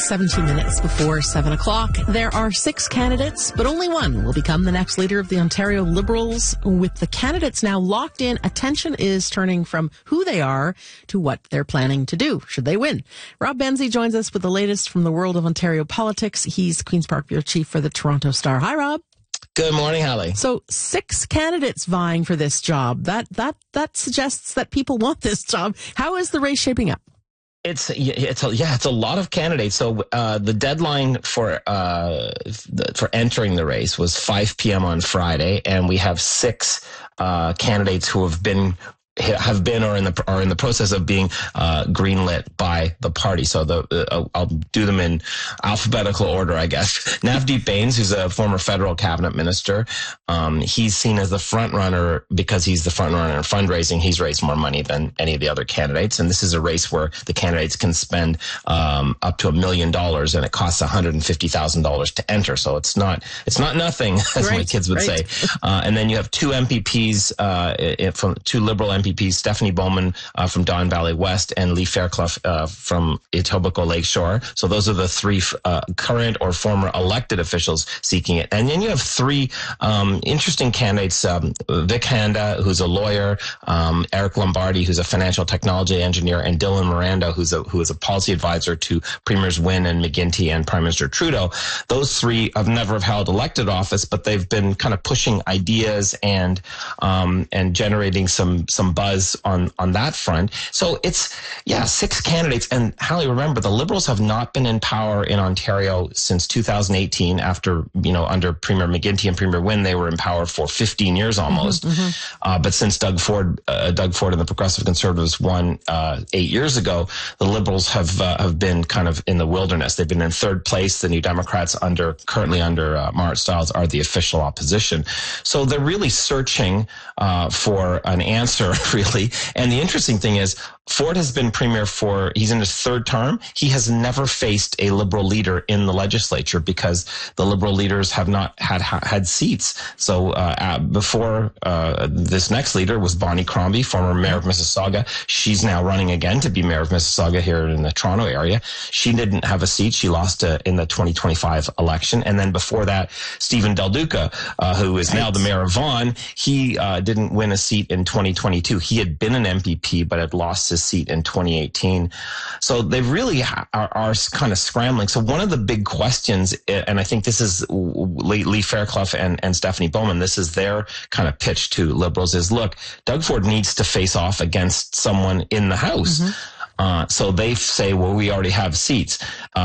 17 minutes before 7 o'clock. There are 6 candidates, but only one will become the next leader of the Ontario Liberals. With the candidates now locked in, attention is turning from who they are to what they're planning to do, should they win. Rob Benzie joins us with the latest from the world of Ontario politics. He's Queen's Park Bureau Chief for the Toronto Star. Hi, Rob. Good morning, Hallie. So 6 candidates vying for this job. That suggests that people want this job. How is the race shaping up? It's a lot of candidates. So the deadline for entering the race was 5 p.m. on Friday, and we have 6 candidates who have been or are in the process of being greenlit by the party. So I'll do them in alphabetical order, I guess. Navdeep Bains, who's a former federal cabinet minister, he's seen as the front runner because he's the front runner in fundraising. He's raised more money than any of the other candidates, and this is a race where the candidates can spend up to $1 million, and it costs $150,000 to enter. So it's not nothing, as my kids would say. And then you have 2 MPPs from 2 Liberal MPPs, Stephanie Bowman from Don Valley West and Lee Fairclough from Etobicoke Lakeshore. So those are the 3 current or former elected officials seeking it. And then you have 3 interesting candidates, Vic Handa, who's a lawyer, Eric Lombardi, who's a financial technology engineer, and Dylan Miranda, who is a policy advisor to Premiers Wynne and McGuinty and Prime Minister Trudeau. Those 3 have never held elected office, but they've been kind of pushing ideas and generating some buzz on that front. So it's 6 candidates. And Hallie, remember, the Liberals have not been in power in Ontario since 2018. After under Premier McGuinty and Premier Wynne, they were in power for 15 years almost. But since Doug Ford and the Progressive Conservatives won 8 years ago, the Liberals have been kind of in the wilderness. They've been in 3rd place. The New Democrats currently under Marit Stiles are the official opposition. So they're really searching for an answer, really. And the interesting thing is, Ford has been premier he's in his 3rd term. He has never faced a Liberal leader in the legislature because the Liberal leaders have not had seats. So before this next leader was Bonnie Crombie, former mayor of Mississauga. She's now running again to be mayor of Mississauga here in the Toronto area. She didn't have a seat. She lost in the 2025 election. And then before that, Stephen Del Duca, who is now the mayor of Vaughan, he didn't win a seat in 2022. He had been an MPP, but had lost his seat in 2018. So they really are kind of scrambling. So one of the big questions, and I think this is Lee Fairclough and Stephanie Bowman, this is their kind of pitch to Liberals, is, look, Doug Ford needs to face off against someone in the House. So they say, well, we already have seats.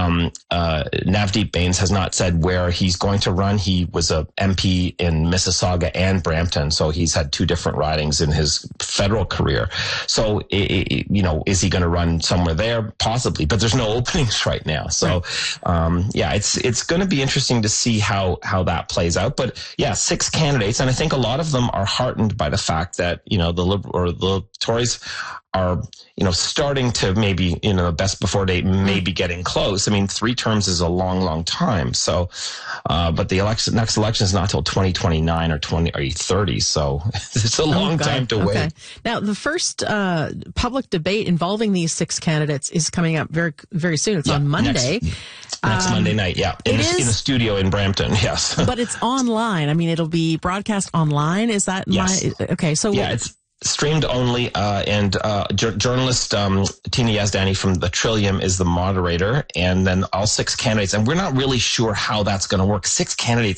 Navdeep Bains has not said where he's going to run. He was a MP in Mississauga and Brampton, so he's had 2 different ridings in his federal career. So, is he going to run somewhere there? Possibly, but there's no openings right now. So, it's going to be interesting to see how that plays out. But 6 candidates, and I think a lot of them are heartened by the fact that the Tories are starting to maybe best before date, maybe getting close. I mean, 3 terms is a long time. So, but the next election is not till 2029 or 2030. So it's a long time to wait. Now, the first public debate involving these 6 candidates is coming up very, very soon. It's on Monday. Next Monday night, in the studio in Brampton, yes. But it's online. I mean, it'll be broadcast online. Is that okay? So it's streamed only, and journalist Tina Yazdani from the Trillium is the moderator, and then all 6 candidates. And we're not really sure how that's going to work. 6 candidates